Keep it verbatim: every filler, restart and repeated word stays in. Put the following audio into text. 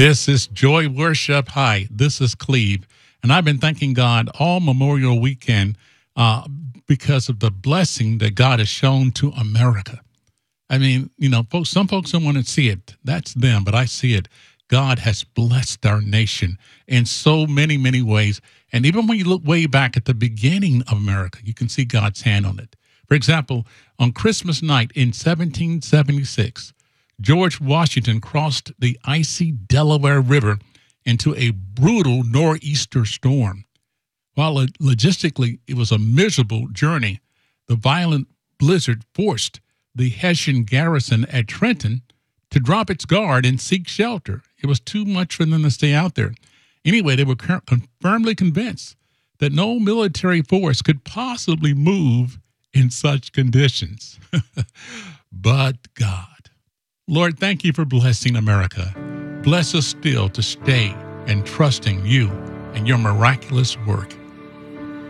This is Joy Worship. Hi, this is Cleve. And I've been thanking God all Memorial Weekend uh, because of the blessing that God has shown to America. I mean, you know, folks, some folks don't want to see it. That's them, but I see it. God has blessed our nation in so many, many ways. And even when you look way back at the beginning of America, you can see God's hand on it. For example, on Christmas night in seventeen seventy-six, George Washington crossed the icy Delaware River into a brutal nor'easter storm. While logistically it was a miserable journey, the violent blizzard forced the Hessian garrison at Trenton to drop its guard and seek shelter. It was too much for them to stay out there. Anyway, they were firmly convinced that no military force could possibly move in such conditions. But God. Lord, thank you for blessing America. Bless us still to stay and trust in you and your miraculous work.